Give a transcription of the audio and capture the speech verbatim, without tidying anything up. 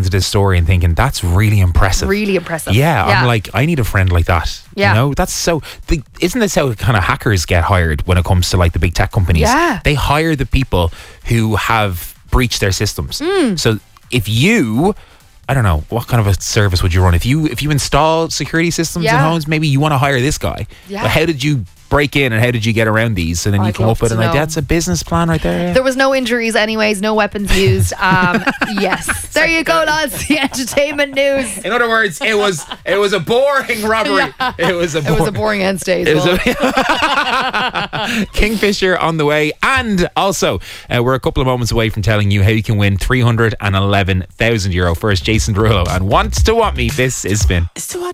to this story and thinking, that's really impressive. Really impressive. Yeah, Yeah. I'm like, I need a friend like that. Yeah. You know, that's so. The, isn't this how kind of hackers get hired when it comes to like the big tech companies? Yeah. They hire the people who have breached their systems. Mm. So if you, I don't know, what kind of a service would you run? If you if you install security systems in Yeah. homes, maybe you want to hire this guy. Yeah. But how did you break in and how did you get around these? And then you I'd come love up with to an idea. know. That's a business plan right there. Yeah. There was no injuries anyways, no weapons used. Um, yes. There you go, lads. The entertainment news. In other words, it was it was a boring robbery. Yeah. It was a It was bor- a boring end stage. It was Well. a Kingfisher on the way. And also, uh, we're a couple of moments away from telling you how you can win three hundred eleven thousand euro. First, Jason Derulo and Wants to Want Me. This is Spin.